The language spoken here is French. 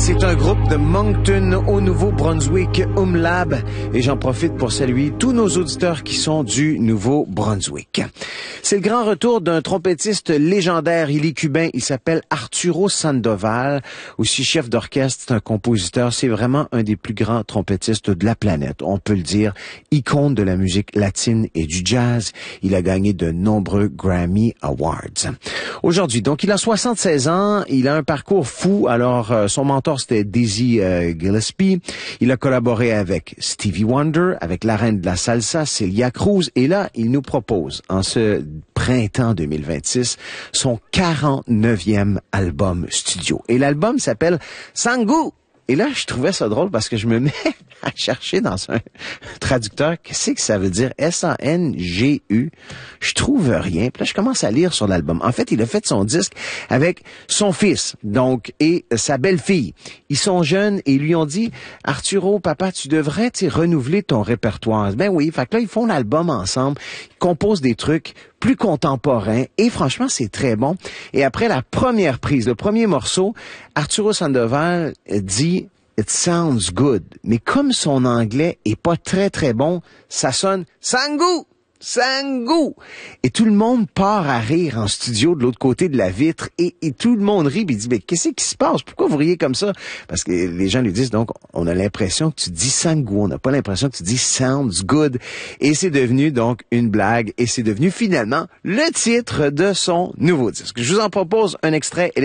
C'est un groupe de Moncton au Nouveau-Brunswick, Umlab, et j'en profite pour saluer tous nos auditeurs qui sont du Nouveau-Brunswick. C'est le grand retour d'un trompettiste légendaire, il est cubain, il s'appelle Arturo Sandoval, aussi chef d'orchestre, c'est un compositeur, c'est vraiment un des plus grands trompettistes de la planète, on peut le dire, icône de la musique latine et du jazz, il a gagné de nombreux Grammy Awards. Aujourd'hui, donc il a 76 ans, il a un parcours fou, alors son mentor c'était Dizzy Gillespie. Il a collaboré avec Stevie Wonder, avec la reine de la salsa, Celia Cruz. Et là, il nous propose, en ce printemps 2026, son 49e album studio. Et l'album s'appelle Sangu. Et là, je trouvais ça drôle parce que je me mets à chercher dans un traducteur qu'est-ce que ça veut dire S-A-N-G-U. Je trouve rien. Puis là, je commence à lire sur l'album. En fait, il a fait son disque avec son fils, donc, et sa belle-fille. Ils sont jeunes et ils lui ont dit, Arturo, papa, tu devrais, renouveler ton répertoire. Ben oui. Fait que là, ils font l'album ensemble. Ils composent des trucs plus contemporains et franchement, c'est très bon. Et après la première prise, le premier morceau, Arturo Sandoval dit « It sounds good ». Mais comme son anglais est pas très très bon, ça sonne « Sangu ». Sangu! Et tout le monde part à rire en studio de l'autre côté de la vitre et tout le monde rit et dit, mais qu'est-ce qui se passe? Pourquoi vous riez comme ça? Parce que les gens lui disent, donc, on a l'impression que tu dis Sangu, on n'a pas l'impression que tu dis sounds good. Et c'est devenu donc une blague et c'est devenu finalement le titre de son nouveau disque. Je vous en propose un extrait.